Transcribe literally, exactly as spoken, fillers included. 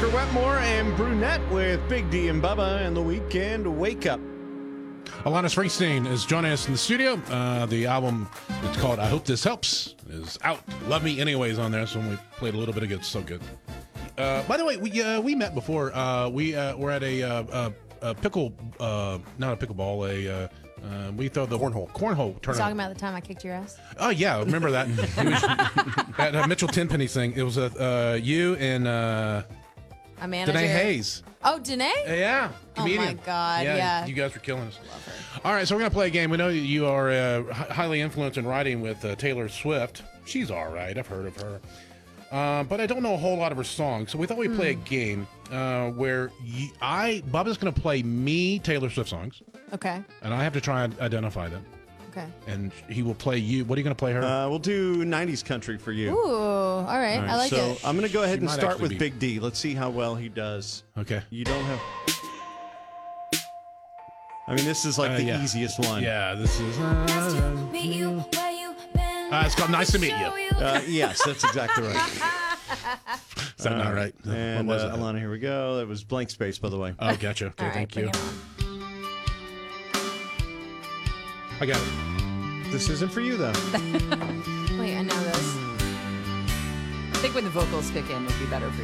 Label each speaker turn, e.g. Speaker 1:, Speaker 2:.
Speaker 1: Jennifer Wetmore and Brunette with Big D and Bubba and the Weekend Wake Up.
Speaker 2: Alanis Springsteen is joining us in the studio. Uh, the album, it's called I Hope This Helps, is out. Love Me Anyways on there, so when we played a little bit of it, it's so good. Uh, by the way, we uh, we met before. Uh, we uh, were at a, uh, uh, a pickle, uh, not a pickleball, a uh, uh, we throw the cornhole cornhole tournament.
Speaker 3: Talking about the time I kicked your ass.
Speaker 2: Oh yeah, remember that at uh, Mitchell Tenpenny's thing. It was uh, uh, you and uh,
Speaker 3: a manager.
Speaker 2: Danae Hayes.
Speaker 3: Oh, Danae?
Speaker 2: Yeah, comedian.
Speaker 3: Oh my God, yeah.
Speaker 2: You guys were killing us. Love her. All right, so we're gonna play a game. We know you are uh, h- highly influenced in writing with uh, Taylor Swift. She's all right. I've heard of her. Uh, but I don't know a whole lot of her songs, so we thought we'd play
Speaker 3: Mm.
Speaker 2: a game uh, where y- I, Bubba's going to play me Taylor Swift songs,
Speaker 3: Okay.
Speaker 2: and I have to try and identify them.
Speaker 3: Okay.
Speaker 2: And he will play you. What are you going to play her?
Speaker 1: Uh, we'll do nineties country for you.
Speaker 3: Ooh, all right.
Speaker 1: All right,
Speaker 3: I like
Speaker 1: so
Speaker 3: it.
Speaker 1: I'm going to go ahead
Speaker 2: She
Speaker 1: and
Speaker 2: might
Speaker 1: start
Speaker 2: actually
Speaker 1: with
Speaker 2: be-
Speaker 1: Big D. Let's see how well he does.
Speaker 2: Okay.
Speaker 1: You don't have... I mean, this is like
Speaker 2: Uh,
Speaker 1: the
Speaker 2: yeah.
Speaker 1: easiest one.
Speaker 2: Yeah, this is. Uh, uh, it's called Nice to Meet You.
Speaker 1: Uh, yes, that's exactly right.
Speaker 2: Is that not right?
Speaker 1: And
Speaker 2: what was
Speaker 1: uh,
Speaker 2: it?
Speaker 1: Alana, here we go. That was Blank Space, by the way.
Speaker 2: Oh, gotcha. Okay,
Speaker 3: All right,
Speaker 2: thank
Speaker 3: bring
Speaker 2: you.
Speaker 3: it on.
Speaker 2: I got it.
Speaker 1: This isn't for you, though.
Speaker 3: Wait, I know this.
Speaker 4: I think when the vocals kick in would be better for